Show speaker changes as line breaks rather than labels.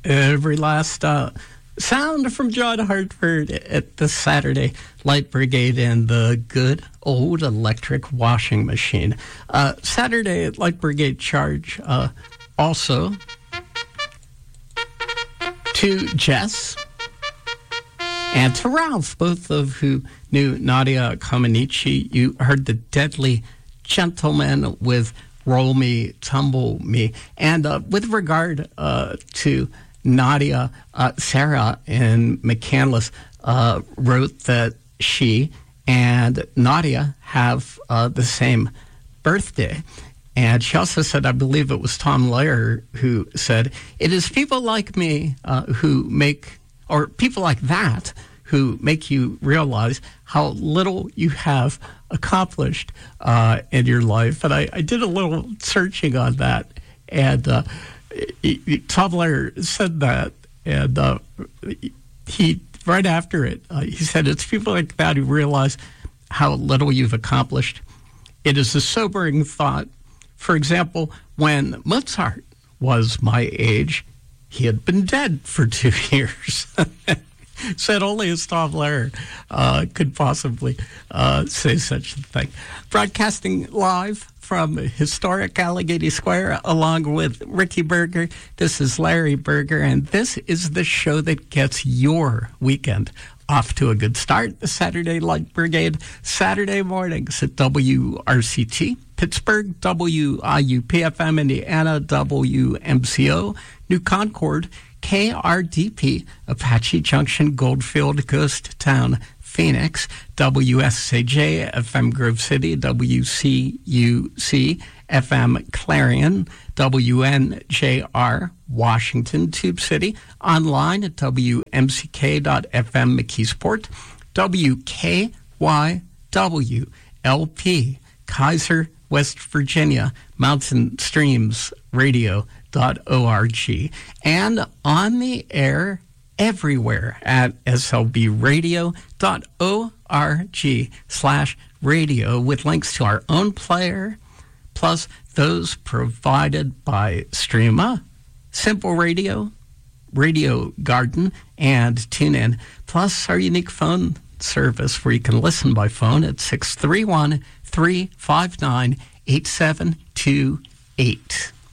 every last sound from John Hartford at the Saturday Light Brigade and the good old electric washing machine. Saturday Light Brigade charge also to Jess and to Ralph, both of who knew Nadia Comaneci. You heard the Deadly Gentleman with Roll Me, Tumble Me. And with regard to Nadia, Sarah in McCandless wrote that she and Nadia have the same birthday. And she also said, I believe it was Tom Lehrer who said, it is people like me who make, or people like that who make you realize how little you have accomplished in your life. And I did a little searching on that, and Tom Lehrer said that, and he, right after it, he said, it's people like that who realize how little you've accomplished. It is a sobering thought. For example, when Mozart was my age, he had been dead for 2 years. Said only as Tom Lehrer could possibly say such a thing. Broadcasting live from historic Allegheny Square along with Ricky Berger. This is Larry Berger, and this is the show that gets your weekend off to a good start. The Saturday Light Brigade, Saturday mornings at WRCT, Pittsburgh, WIUP-FM, Indiana, WMCO, New Concord, KRDP, Apache Junction, Goldfield, Ghost Town, Phoenix, WSAJ, FM Grove City, WCUC, FM Clarion, WNJR, Washington, Tube City, online at WMCK.FM McKeesport, WKYW, LP, Kaiser, West Virginia, Mountain Streams Radio.org, and on the air everywhere at slbradio.org/radio with links to our own player, plus those provided by Streama, Simple Radio, Radio Garden, and TuneIn, plus our unique phone service where you can listen by phone at 631-359-8728.